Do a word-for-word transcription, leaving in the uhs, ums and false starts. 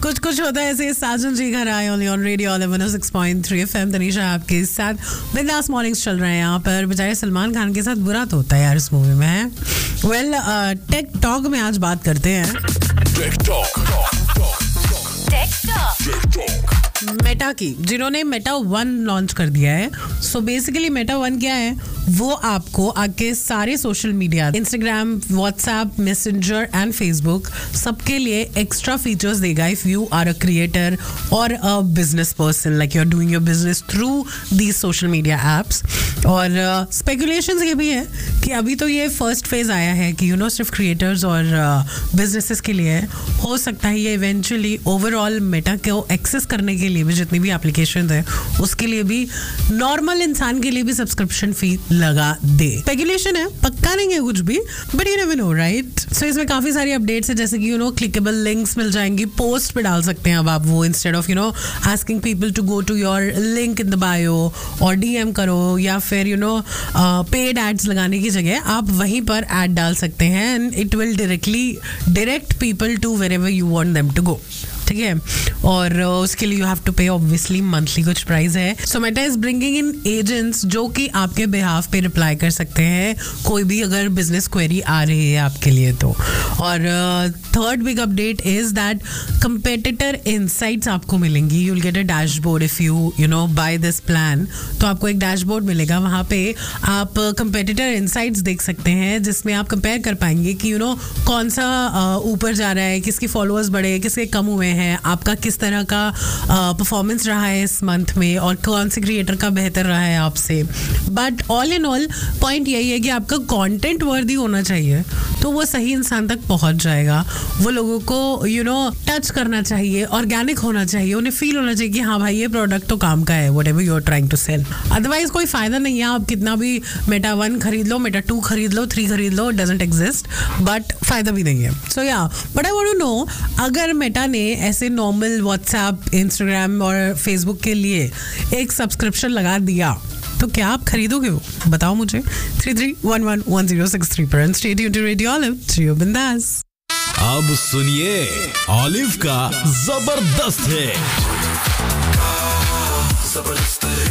कुछ कुछ होता है ऐसे। साजन जी घर आए only on radio one O six point three FM. Tanisha आपके साथ बिंदास मॉर्निंग्स चल रहे हैं यहाँ पर। बेचारे सलमान खान के साथ बुरा तो होता है यार इस मूवी में। वेल टेक टॉक में आज बात करते हैं टेक टॉक मेटा की, जिन्होंने मेटा वन लॉन्च कर दिया है। सो बेसिकली मेटा वन क्या है, वो आपको आपके सारे social media, Instagram, WhatsApp, messenger and Facebook, सबके लिए एक्स्ट्रा फीचर्स देगा if you are a creator और a business person, like you are doing your business through these social media apps. और स्पेकुलेशंस uh, ये भी है कि अभी तो ये फर्स्ट फेज आया है कि यू नो सिर्फ क्रिएटर्स और बिजनेसेस uh, के लिए। हो सकता है ये इवेंचुअली ओवरऑल मेटा को एक्सेस करने के लिए भी, जितनी भी एप्लीकेशन है उसके लिए भी, नॉर्मल इंसान के लिए भी सब्सक्रिप्शन फी लगा दे। स्पेकुलेशन है, पक्का नहीं है कुछ भी, but you never know right. सो इसमें काफी सारी अपडेट्स है, जैसे कि यू नो क्लिकेबल लिंक्स मिल जाएंगी, पोस्ट पे डाल सकते हैं अब आप वो, instead of you know asking people to go to your link in the bio और डीएम करो, या फिर यू नो पेड एड्स लगाने की जगह आप वहीं पर एड डाल सकते हैं and it will directly direct people to wherever you want them to go. ठीक है, और uh, उसके लिए यू हैव टू पे ऑब्वियसली मंथली कुछ प्राइस है। सो Meta is bringing in agents जो कि आपके बिहाफ पे रिप्लाई कर सकते हैं कोई भी अगर बिजनेस क्वेरी आ रही है आपके लिए तो। और third big update is that competitor insights आपको मिलेंगी। You will get a dashboard if you you know by this plan. तो आपको एक डैशबोर्ड मिलेगा, वहाँ पे आप कंपेटिटर इनसाइट्स देख सकते हैं, जिसमें आप कंपेयर कर पाएंगे कि यू नो कौन सा ऊपर uh, जा रहा है, किसके फॉलोअर्स बढ़े, किसके कम हुए हैं, आपका किस तरह का परफॉर्मेंस uh, रहा है इस मंथ में, और कौन से क्रिएटर का बेहतर रहा है आपसे। But all in all point यही है कि आपका कंटेंट वर्दी होना चाहिए, तो वो सही इंसान तक पहुंच जाएगा। वो लोगों को यू नो टच करना चाहिए, ऑर्गेनिक होना चाहिए, उन्हें फील होना चाहिए कि हाँ भाई ये प्रोडक्ट तो काम का है, whatever you are trying to cell. Otherwise कोई फायदा नहीं है, आप कितना भी मेटा वन खरीद लो, मेटा टू खरीद लो, थ्री खरीद लो, डजंट एग्जिस्ट, बट फायदा भी नहीं है। सो या but I want to know, अगर मेटा ने ऐसे नॉर्मल व्हाट्सएप, इंस्टाग्राम और फेसबुक के लिए एक सब्सक्रिप्शन लगा दिया तो क्या आप खरीदोगे वो? बताओ मुझे three three one one one zero six three पर। Stay tuned to radio olive, जियो बिंदास। अब सुनिए ऑलिव का जबरदस्त है।